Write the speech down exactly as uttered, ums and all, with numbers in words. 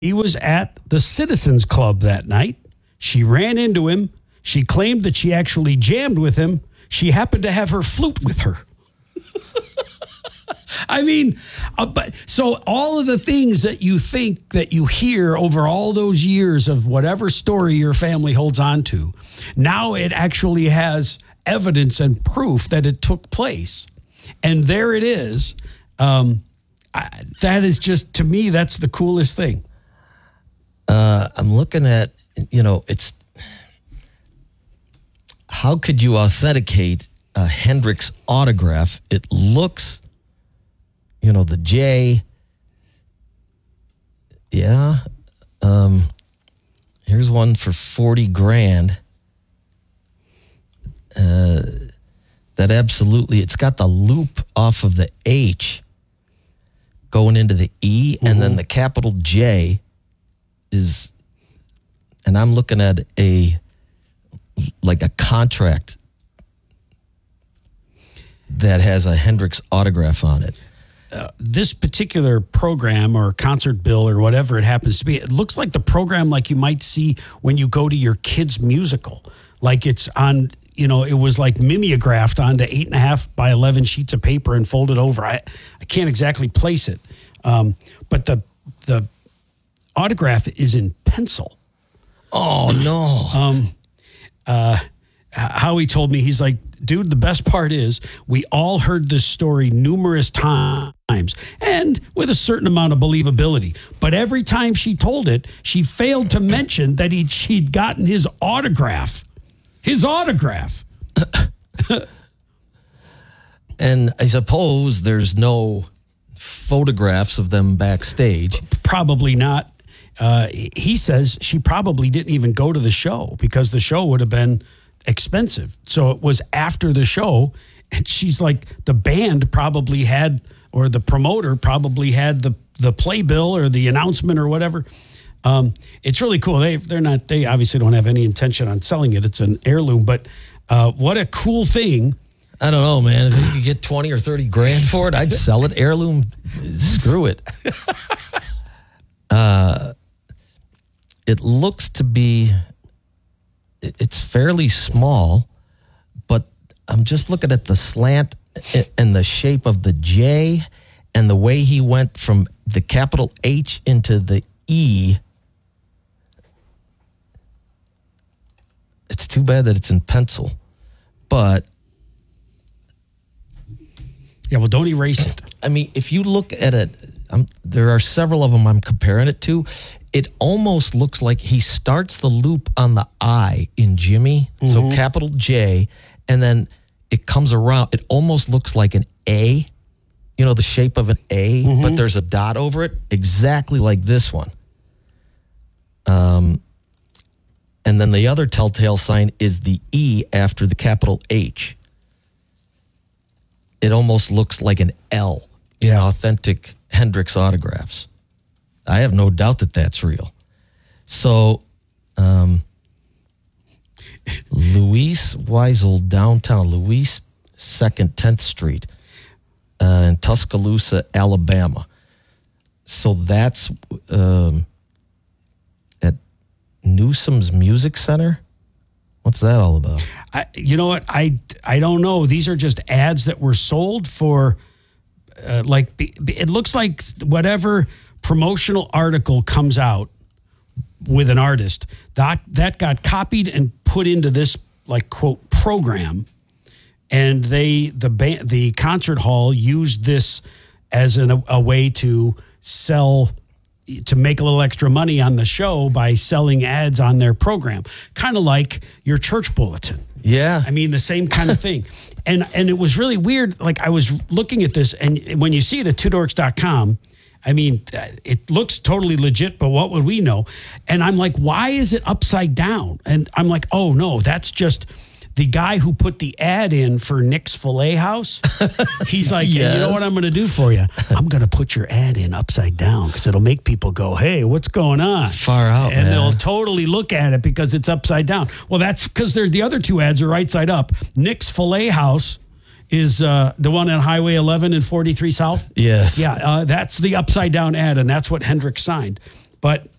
He was at the Citizens Club that night. She ran into him. She claimed that she actually jammed with him. She happened to have her flute with her. I mean, uh, but so all of the things that you think that you hear over all those years of whatever story your family holds on to, now it actually has evidence and proof that it took place. And there it is. Um, I, that is just, to me, that's the coolest thing. Uh, I'm looking at, you know, it's, how could you authenticate a Hendrix autograph? It looks, you know, the J. Yeah. Um, here's one for forty grand. Uh, that absolutely, it's got the loop off of the H going into the E, mm-hmm. and then the capital J is, and I'm looking at a, like a contract that has a Hendrix autograph on it. Uh, this particular program or concert bill or whatever it happens to be, it looks like the program like you might see when you go to your kid's musical. Like it's on, you know, it was like mimeographed onto eight and a half by eleven sheets of paper and folded over. I, I can't exactly place it. Um, but the the autograph is in pencil. Oh, no. Um, uh, Howie told me, he's like, dude, the best part is we all heard this story numerous times and with a certain amount of believability. But every time she told it, she failed to mention that he'd, she'd gotten his autograph. His autograph. And I suppose there's no photographs of them backstage. Probably not. Uh, he says she probably didn't even go to the show because the show would have been expensive. So it was after the show, and she's like, the band probably had, or the promoter probably had the the playbill or the announcement or whatever. Um, it's really cool. They they're not. They obviously don't have any intention on selling it. It's an heirloom, but uh, what a cool thing. I don't know, man. If you could get twenty or thirty grand for it, I'd sell it. Heirloom, screw it. Uh, it looks to be. It's fairly small, but I'm just looking at the slant and the shape of the J and the way he went from the capital H into the E. It's too bad that it's in pencil, but... Yeah, well, don't erase it. I mean, if you look at it, um, there are several of them I'm comparing it to. It almost looks like he starts the loop on the I in Jimmy, mm-hmm. so capital J, and then it comes around. It almost looks like an A, you know, the shape of an A, mm-hmm. but there's a dot over it, exactly like this one. Um, and then the other telltale sign is the E after the capital H. It almost looks like an L in yeah. authentic Hendrix autographs. I have no doubt that that's real. So, um, Luis Weisel, downtown, Luis second, tenth Street, uh, in Tuscaloosa, Alabama. So that's um, at Newsom's Music Center. What's that all about? I, you know what? I, I don't know. These are just ads that were sold for, uh, like, it looks like whatever promotional article comes out with an artist, that that got copied and put into this, like, quote, program. And they, the band, the concert hall used this as an, a way to sell, to make a little extra money on the show by selling ads on their program. Kind of like your church bulletin. Yeah. I mean, the same kind of thing. And and it was really weird. Like, I was looking at this, and when you see it at two dorks dot com, I mean, it looks totally legit, but what would we know? And I'm like, why is it upside down? And I'm like, oh, no, that's just the guy who put the ad in for Nick's Filet House. He's like, yes. Hey, you know what I'm going to do for you? I'm going to put your ad in upside down because it'll make people go, hey, what's going on? Far out, And man. They'll totally look at it because it's upside down. Well, that's because the other two ads are right side up. Nick's Filet House is uh, the one on Highway eleven and forty-three South. Yes. Yeah, uh, that's the upside down ad, and that's what Hendrix signed. But